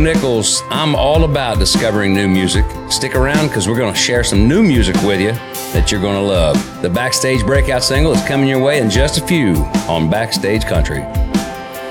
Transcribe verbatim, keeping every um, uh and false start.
Nichols. I'm all about discovering new music. Stick around because we're going to share some new music with you that you're going to love. The Backstage Breakout single is coming your way in just a few on Backstage Country.